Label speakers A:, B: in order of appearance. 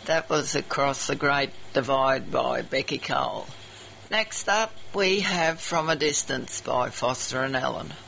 A: That was Across the Great Divide by Becky Cole. Next up, we have From a Distance by Foster and Allen.